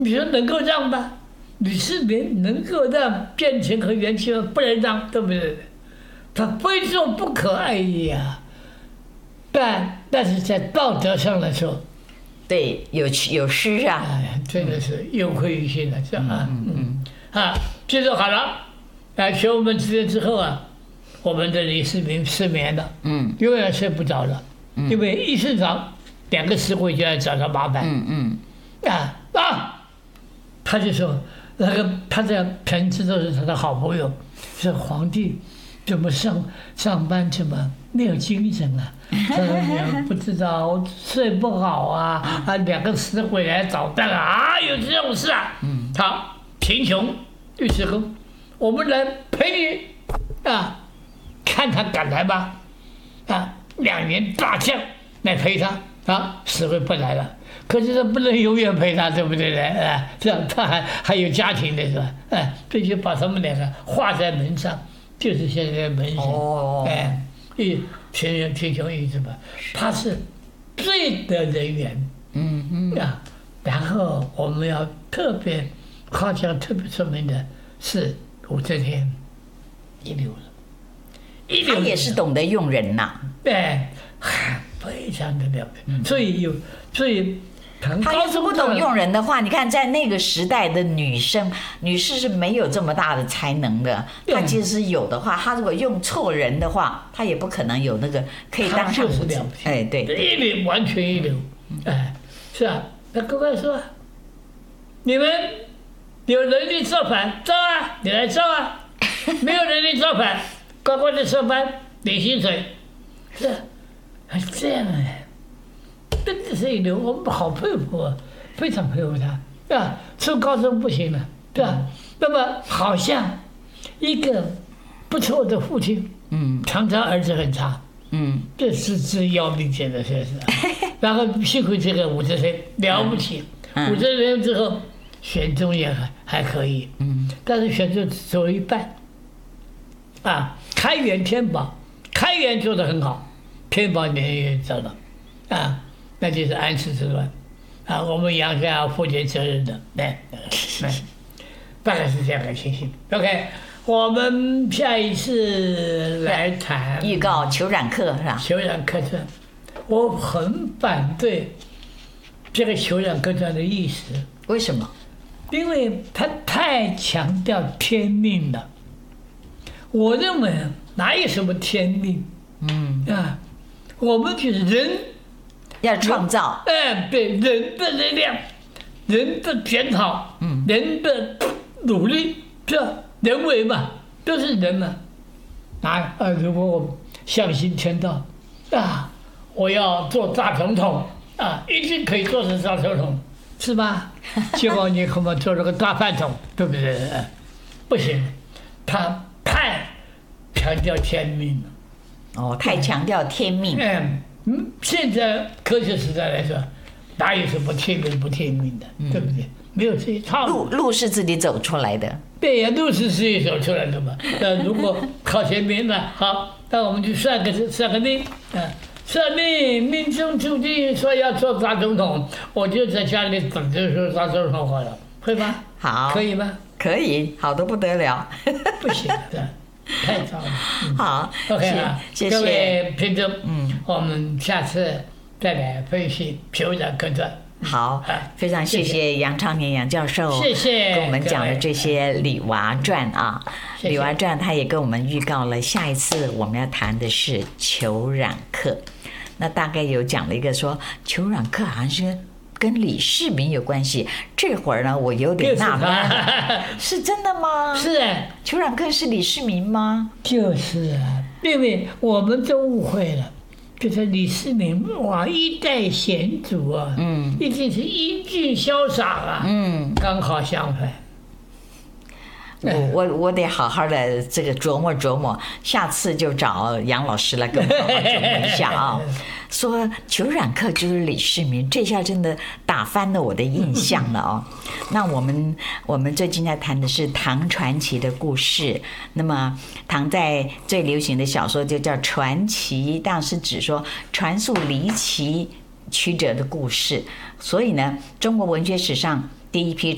你说能够让吗？李世民能够让变成和元气吗？不能让，对不对？他非做不可爱呀。但是在道德上来说， 对，有失啊。 哎，真的是有愧于心了，是吧？接着好了，学我们之间之后啊，我们的李世民失眠了，永远睡不着了，因为一睡着，2个死鬼就要找他麻烦，他就说他的臣子都是他的好朋友，说皇帝怎么上班怎么没有精神啊？他不知道睡不好啊，2个死鬼来捣蛋啊，有这种事啊？好，秦琼、尉迟恭，我们来陪你看他敢来吧？2员大将来陪他死鬼不来了。可是他不能永远陪他，对不对呢？这样他还有家庭的是吧？必须把他们2个画在门上，就是现在的门神。秦琼一直吧，他是罪的人员。然后我们要特别夸奖、特别说明的是武则天，一流了。 他也是懂得用人呐。 非常的了不起。所以。 他要是不懂用人的话，你看在那个时代的女士是没有这么大的才能的。她即使有的话，她如果用错人的话，她也不可能有那个可以当上武则。对， 一流，完全一流。是啊，那乖乖说，你们有能力造反，造啊，你来造啊；没有能力造反，乖乖的上班，领薪水。是啊，这样真的是一流，我们好佩服啊，非常佩服他，初高中不行了，对吧？那么好像一个不错的父亲，常常儿子很差，这是要命简直是。然后幸亏这个武则天了不起，武则天之后选中也还可以，但是选中只走了一半，开元天宝，开元做得很好，天宝年也走了，那就是安史之乱，我们杨家要负起责任的，大概是这样的情形。OK， 我们下一次来谈预告裘冉克是吧？ 裘冉客传，我很反对这个裘冉客传的意思。 为什么？ 因为他太强调天命了。我认为哪有什么天命？我们就是人。 要创造， 对人的力量，人的检讨，人的努力，这人为嘛，都是人嘛。如果我相信天道，我要做大总统，一定可以做成大总统，是吧？结果你恐怕做了个大饭桶，对不对？不行，他太强调天命了。太强调天命。 现在科学时代来说，哪有什么天命不天命的，对不对？没有这些套路。 路是自己走出来的。 对呀，路是自己走出来的嘛。如果靠天命呢，好，那我们就算个命，算命中注定说要做大总统，我就在家里等着说大总统好了，会吗？ 好， 可以吗？ 可以，好的不得了。 不行的。太糟了。 好 ，OK 啊， 谢谢各位听众，我们下次再来分析裘冉客传。 好，非常谢谢杨昌年杨教授， 谢谢跟我们讲的这些李娃传啊。李娃传他也跟我们预告了下一次我们要谈的是裘冉客。那大概有讲了一个说裘冉客好像是跟李世民有关系，这会儿呢我有点纳闷，是真的吗？ 是啊， 裘冉客是李世民吗？ 就是啊，因为我们都误会了，就是李世民哇一代贤主啊，一定是英俊潇洒啊，刚好相反。 我得好好的这个琢磨琢磨，下次就找杨老师来跟我好好琢磨一下啊。说裘冉客就是李世民，这下真的打翻了我的印象了哦。那我们最近在谈的是唐传奇的故事，那么唐在最流行的小说就叫传奇，当然是指说传述离奇曲折的故事。所以呢，中国文学史上第一批